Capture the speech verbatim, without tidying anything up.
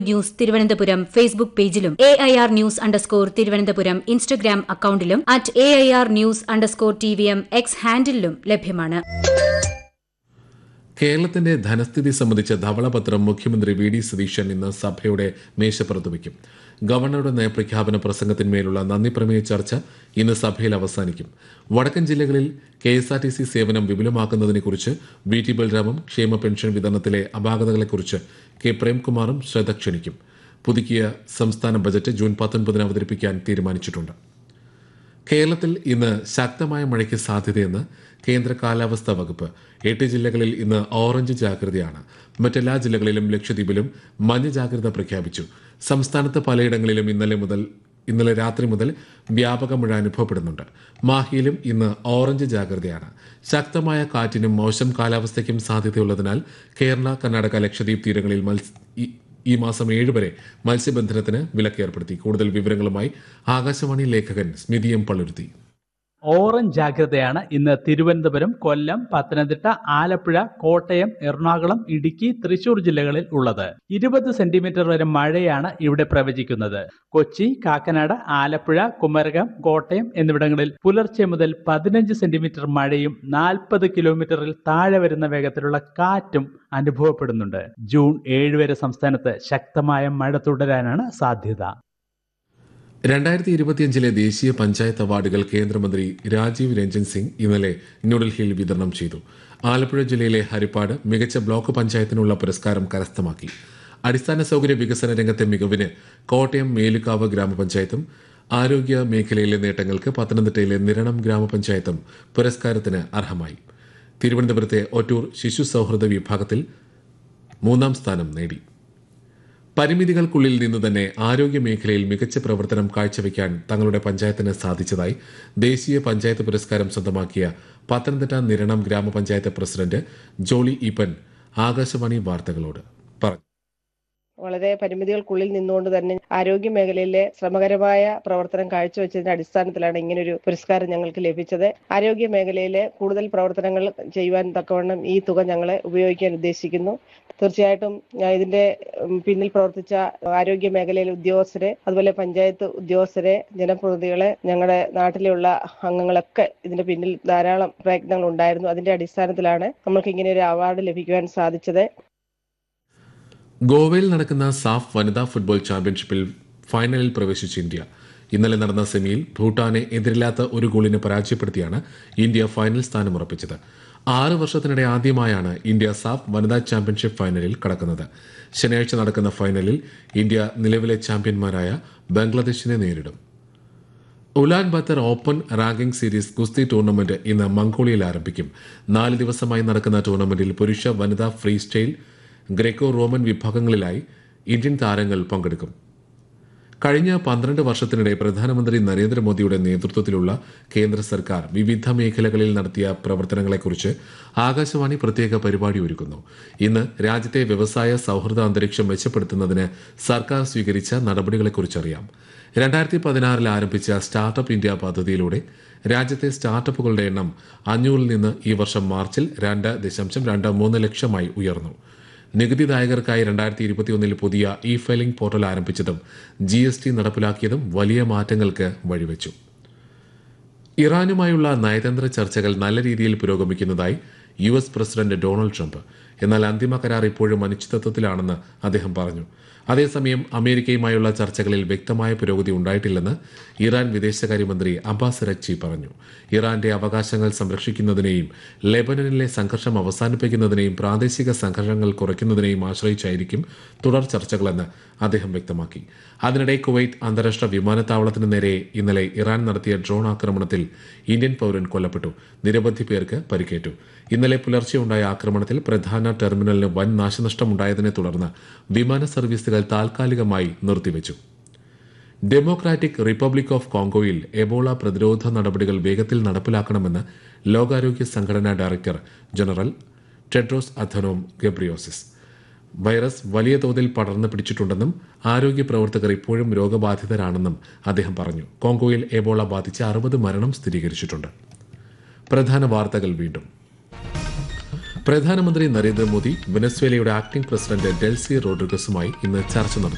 News Thiruvananthapuram Facebook പേജിലും A I R news underscore Thiruvananthapuram Instagram അക്കൌണ്ടിലും at A I R news underscore T V M X ഹാൻഡിലും ലഭ്യമാണ്. കേരളത്തിന്റെ ധനസ്ഥിതി സംബന്ധിച്ച ധവളപത്രം മുഖ്യമന്ത്രി വി ഡി സതീശൻ ഇന്ന് സഭയുടെ മേശപ്പുറത്ത് വയ്ക്കും. ഗവർണറുടെ നയപ്രഖ്യാപന പ്രസംഗത്തിന്മേലുള്ള നന്ദിപ്രമേയ ചർച്ച ഇന്ന് സഭയിൽ അവസാനിക്കും. വടക്കൻ ജില്ലകളിൽ K S R T C സേവനം വിപുലമാക്കുന്നതിനെക്കുറിച്ച് വി ടി ബൽറാമും ക്ഷേമ പെൻഷൻ വിതരണത്തിലെ അപാകതകളെക്കുറിച്ച് കെ പ്രേംകുമാറും ശ്രദ്ധ ക്ഷണിക്കും. പുതുക്കിയ സംസ്ഥാന ബജറ്റ് ജൂൺ പത്തൊൻപതിന് അവതരിപ്പിക്കാൻ തീരുമാനിച്ചിട്ടുണ്ട്. കേരളത്തിൽ ഇന്ന് ശക്തമായ മഴയ്ക്ക് സാധ്യതയെന്ന് കേന്ദ്ര കാലാവസ്ഥാ വകുപ്പ്. എട്ട് ജില്ലകളിൽ ഇന്ന് ഓറഞ്ച് ജാഗ്രതയാണ്. മറ്റെല്ലാ ജില്ലകളിലും ലക്ഷദ്വീപിലും മഞ്ഞ ജാഗ്രത പ്രഖ്യാപിച്ചു. സംസ്ഥാനത്ത് പലയിടങ്ങളിലും ഇന്നലെ മുതൽ ഇന്നലെ രാത്രി മുതൽ വ്യാപക മഴ അനുഭവപ്പെടുന്നുണ്ട്. മാഹിയിലും ഇന്ന് ഓറഞ്ച് ജാഗ്രതയാണ്. ശക്തമായ കാറ്റിനും മോശം കാലാവസ്ഥയ്ക്കും സാധ്യതയുള്ളതിനാൽ കേരള, കർണാടക, ലക്ഷദ്വീപ് തീരങ്ങളിൽ മത്സ്യ ഈ മാസം ഏഴ് വരെ മത്സ്യബന്ധനത്തിന് വിലക്കേർപ്പെടുത്തി. കൂടുതൽ വിവരങ്ങളുമായി ആകാശവാണി ലേഖകൻ സ്മിതി എം പള്ളുരുത്തി. ഓറഞ്ച് ജാഗ്രതയാണ് ഇന്ന് തിരുവനന്തപുരം, കൊല്ലം, പത്തനംതിട്ട, ആലപ്പുഴ, കോട്ടയം, എറണാകുളം, ഇടുക്കി, തൃശൂർ ജില്ലകളിൽ ഉള്ളത്. ഇരുപത് സെന്റിമീറ്റർ വരെ മഴയാണ് ഇവിടെ പ്രവചിക്കുന്നത്. കൊച്ചി, കാക്കനാട്, ആലപ്പുഴ, കുമരകം, കോട്ടയം എന്നിവിടങ്ങളിൽ പുലർച്ചെ മുതൽ പതിനഞ്ച് സെന്റിമീറ്റർ മഴയും നാൽപ്പത് കിലോമീറ്ററിൽ താഴെ വരുന്ന വേഗത്തിലുള്ള കാറ്റും അനുഭവപ്പെടുന്നുണ്ട്. ജൂൺ ഏഴ് വരെ സംസ്ഥാനത്ത് ശക്തമായ മഴ തുടരാനാണ് സാധ്യത. രണ്ടായിരത്തി ഇരുപത്തിയഞ്ചിലെ ദേശീയ പഞ്ചായത്ത് അവാർഡുകൾ കേന്ദ്രമന്ത്രി രാജീവ് രഞ്ജൻ സിംഗ് ഇന്നലെ ന്യൂഡൽഹിയിൽ വിതരണം ചെയ്തു. ആലപ്പുഴ ജില്ലയിലെ ഹരിപ്പാട് മികച്ച ബ്ലോക്ക് പഞ്ചായത്തിനുള്ള പുരസ്കാരം കരസ്ഥമാക്കി. അടിസ്ഥാന സൗകര്യ വികസന രംഗത്തെ മികവിന് കോട്ടയം മേലുകാവ് ഗ്രാമപഞ്ചായത്തും ആരോഗ്യ മേഖലയിലെ നേട്ടങ്ങൾക്ക് പത്തനംതിട്ടയിലെ നിരണം ഗ്രാമപഞ്ചായത്തും പുരസ്കാരത്തിന് അർഹമായി. തിരുവനന്തപുരത്തെ ഒറ്റൂർ ശിശു സൗഹൃദ വിഭാഗത്തിൽ മൂന്നാം സ്ഥാനം നേടി. പരിമിതികൾക്കുള്ളിൽ നിന്ന് തന്നെ ആരോഗ്യ മേഖലയിൽ മികച്ച പ്രവർത്തനം കാഴ്ചവെക്കാൻ തങ്ങളുടെ പഞ്ചായത്തിന് സാധിച്ചതായി ദേശീയ പഞ്ചായത്ത് പുരസ്കാരം സ്വന്തമാക്കിയ പത്തനംതിട്ട നിരണം ഗ്രാമപഞ്ചായത്ത് പ്രസിഡന്റ് ജോളി ഈപ്പൻ ആകാശവാണി വാർത്തകളോട് പറഞ്ഞു. വളരെ പരിമിതികൾക്കുള്ളിൽ നിന്നുകൊണ്ട് തന്നെ ആരോഗ്യ മേഖലയിലെ ശ്രമകരമായ പ്രവർത്തനം കാഴ്ചവെച്ചതിന്റെ അടിസ്ഥാനത്തിലാണ് ഇങ്ങനൊരു പുരസ്കാരം ഞങ്ങൾക്ക് ലഭിച്ചത്. ആരോഗ്യ മേഖലയിലെ കൂടുതൽ പ്രവർത്തനങ്ങൾ ചെയ്യുവാൻ തക്കവണ്ണം ഈ തുക ഞങ്ങളെ ഉപയോഗിക്കാൻ ഉദ്ദേശിക്കുന്നു. തീർച്ചയായിട്ടും ഇതിന്റെ പിന്നിൽ പ്രവർത്തിച്ച ആരോഗ്യ മേഖലയിലെ ഉദ്യോഗസ്ഥരെ, അതുപോലെ പഞ്ചായത്ത് ഉദ്യോഗസ്ഥരെ, ജനപ്രതിനിധികളെ, ഞങ്ങളുടെ നാട്ടിലുള്ള അംഗങ്ങളൊക്കെ ഇതിന്റെ പിന്നിൽ ധാരാളം പ്രയത്നങ്ങൾ ഉണ്ടായിരുന്നു. അതിന്റെ അടിസ്ഥാനത്തിലാണ് നമ്മൾക്ക് ഇങ്ങനെ ഒരു അവാർഡ് ലഭിക്കുവാൻ സാധിച്ചത്. ഗോവയിൽ നടക്കുന്ന സാഫ് വനിതാ ഫുട്ബോൾ ചാമ്പ്യൻഷിപ്പിൽ ഫൈനലിൽ പ്രവേശിച്ച ഇന്ത്യ. ഇന്നലെ നടന്ന സെമിയിൽ ഭൂട്ടാനെ എതിരില്ലാത്ത ഒരു ഗോളിന് പരാജയപ്പെടുത്തിയാണ് ഇന്ത്യ ഫൈനൽ സ്ഥാനം ഉറപ്പിച്ചത്. ആറ് വർഷത്തിനിടെ ആദ്യമായാണ് ഇന്ത്യ സാഫ് വനിതാ ചാമ്പ്യൻഷിപ്പ് ഫൈനലിൽ കടക്കുന്നത്. ശനിയാഴ്ച നടക്കുന്ന ഫൈനലിൽ ഇന്ത്യ നിലവിലെ ചാമ്പ്യന്മാരായ ബംഗ്ലാദേശിനെ നേരിടും. ഉലാൻ ബത്തർ ഓപ്പൺ റാങ്കിംഗ് സീരീസ് ഗുസ്തി ടൂർണമെന്റ് ഇന്ന് മംഗോളിയയിൽ ആരംഭിക്കും. നാല് ദിവസമായി നടക്കുന്ന ടൂർണമെന്റിൽ പുരുഷ, വനിതാ, free style, Greco Roman വിഭാഗങ്ങളിലായി Indian താരങ്ങൾ പങ്കെടുക്കും. കഴിഞ്ഞ പന്ത്രണ്ട് വർഷത്തിനിടെ പ്രധാനമന്ത്രി നരേന്ദ്രമോദിയുടെ നേതൃത്വത്തിലുള്ള കേന്ദ്ര സർക്കാർ വിവിധ മേഖലകളിൽ നടത്തിയ പ്രവർത്തനങ്ങളെക്കുറിച്ച് ആകാശവാണി പ്രത്യേക പരിപാടി ഒരുക്കുന്നു. ഇന്ന് രാജ്യത്തെ വ്യവസായ സൌഹൃദ അന്തരീക്ഷം മെച്ചപ്പെടുത്തുന്നതിന് സർക്കാർ സ്വീകരിച്ച നടപടികളെക്കുറിച്ചറിയാം. രണ്ടായിരത്തി പതിനാറിൽ ആരംഭിച്ച സ്റ്റാർട്ടപ്പ് ഇന്ത്യ പദ്ധതിയിലൂടെ രാജ്യത്തെ സ്റ്റാർട്ടപ്പുകളുടെ എണ്ണം അഞ്ഞൂറിൽ നിന്ന് ഈ വർഷം മാർച്ചിൽ രണ്ട് ദശാംശം രണ്ട് മൂന്ന് ലക്ഷമായി ഉയർന്നു. നികുതിദായകർക്കായി രണ്ടായിരത്തി ഇരുപത്തിയൊന്നിൽ പുതിയ E filing portal ആരംഭിച്ചതും G S T നടപ്പിലാക്കിയതും വലിയ മാറ്റങ്ങൾക്ക് വഴിവെച്ചു. ഇറാനുമായുള്ള നയതന്ത്ര ചർച്ചകൾ നല്ല രീതിയിൽ പുരോഗമിക്കുന്നതായി U S president Donald Trump. എന്നാൽ അന്തിമ കരാർ ഇപ്പോഴും അനിശ്ചിതത്വത്തിലാണെന്ന് അദ്ദേഹം പറഞ്ഞു. അതേസമയം അമേരിക്കയുമായുള്ള ചർച്ചകളിൽ വ്യക്തമായ പുരോഗതി ഉണ്ടായിട്ടില്ലെന്ന് ഇറാൻ വിദേശകാര്യമന്ത്രി അബ്ബാസ് അരഗ്ചി പറഞ്ഞു. ഇറാന്റെ അവകാശങ്ങൾ സംരക്ഷിക്കുന്നതിനെയും ലെബനനിലെ സംഘർഷം അവസാനിപ്പിക്കുന്നതിനെയും പ്രാദേശിക സംഘർഷങ്ങൾ കുറയ്ക്കുന്നതിനെയും ആശ്രയിച്ചായിരിക്കും തുടർ ചർച്ചകളെന്ന് അദ്ദേഹം വ്യക്തമാക്കി. അതിനിടെ കുവൈറ്റ് അന്താരാഷ്ട്ര വിമാനത്താവളത്തിന് നേരെ ഇന്നലെ ഇറാൻ നടത്തിയ ഡ്രോൺ ആക്രമണത്തിൽ ഇന്ത്യൻ പൌരൻ കൊല്ലപ്പെട്ടു. നിരവധി പേർക്ക് പരിക്കേറ്റു. ഇന്നലെ പുലർച്ചെയുണ്ടായ ആക്രമണത്തിൽ പ്രധാന ടെർമിനലിന് വൻ നാശനഷ്ടമുണ്ടായതിനെ തുടർന്ന് വിമാന സർവീസുകൾ താൽക്കാലികമായി നിർത്തിവച്ചു. ഡെമോക്രാറ്റിക് റിപ്പബ്ലിക് ഓഫ് കോങ്കോയിൽ എബോള പ്രതിരോധ നടപടികൾ വേഗത്തിൽ നടപ്പിലാക്കണമെന്ന് ലോകാരോഗ്യ സംഘടനാ director general Tedros Adhanom Ghebreyesus. Virus വലിയ തോതിൽ പടർന്നു പിടിച്ചിട്ടുണ്ടെന്നും ആരോഗ്യ പ്രവർത്തകർ ഇപ്പോഴും രോഗബാധിതരാണെന്നും അദ്ദേഹം പറഞ്ഞു. കോങ്കോയിൽ എബോള ബാധിച്ച് അറുപത് മരണം സ്ഥിരീകരിച്ചിട്ടുണ്ട്. പ്രധാന വാർത്തകൾ വീണ്ടും. പ്രധാനമന്ത്രി നരേന്ദ്രമോദി വെനസ്വേലയുടെ ആക്ടിംഗ് പ്രസിഡന്റ് ഡെൽസി റോഡ്രിഗസുമായി ഇന്ന് ചർച്ച നടത്തും.